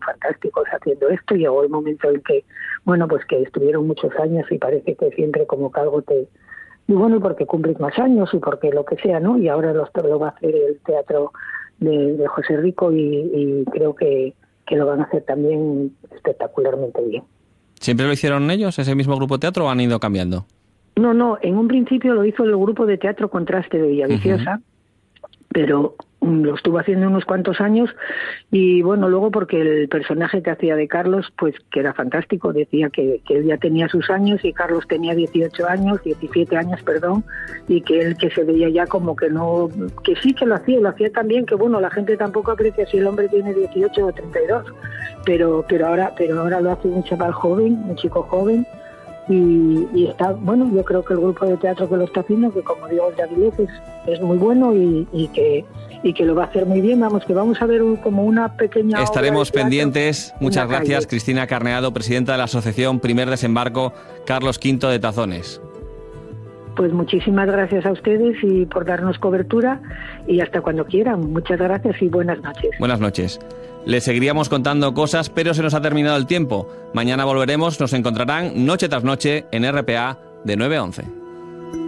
fantásticos haciendo esto. Llegó el momento en que, bueno, pues que estuvieron muchos años y parece que siempre como que algo te... Y bueno, y porque cumples más años y porque lo que sea, ¿no? Y ahora lo va a hacer el teatro de José Rico y creo que lo van a hacer también espectacularmente bien. ¿Siempre lo hicieron ellos, ese mismo grupo de teatro, o han ido cambiando? No, en un principio lo hizo el grupo de teatro Contraste de Villaviciosa, pero lo estuvo haciendo unos cuantos años y bueno, luego porque el personaje que hacía de Carlos, pues que era fantástico, decía que él ya tenía sus años y Carlos tenía 17 años, y que él que se veía ya como que no, que sí que lo hacía también, que bueno, la gente tampoco aprecia si el hombre tiene 18 o 32, pero ahora lo hace un chaval joven, un chico joven. Y está, bueno, yo creo que el grupo de teatro que lo está haciendo, que como digo, el de Avilés es muy bueno y que lo va a hacer muy bien. Vamos, que vamos a ver como una pequeña... Estaremos pendientes. Muchas gracias, Cristina Carneado, presidenta de la Asociación Primer Desembarco Carlos V de Tazones. Pues muchísimas gracias a ustedes y por darnos cobertura y hasta cuando quieran. Muchas gracias y buenas noches. Buenas noches. Les seguiríamos contando cosas, pero se nos ha terminado el tiempo. Mañana volveremos, nos encontrarán noche tras noche en RPA de 9 a 11.